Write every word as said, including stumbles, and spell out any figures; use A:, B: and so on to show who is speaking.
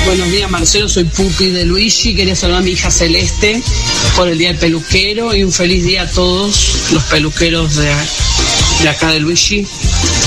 A: Buenos días, Marcelo, soy Pupi de Luigi. Quería saludar a mi hija Celeste por el Día del Peluquero y un feliz día a todos los peluqueros de, de acá de Luigi.